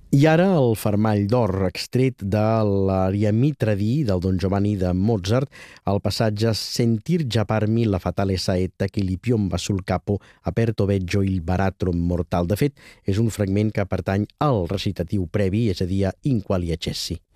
I ara el fermall d'or, extret de l'ària Mitra-Dì del Don Giovanni de Mozart, el passatge Sentir già parmi la fatale saetta che li piomba sul capo aperto veggio il baratro mortal. De fet, és un fragment que pertany al recitatiu previ, és a dir, a In quali accessi.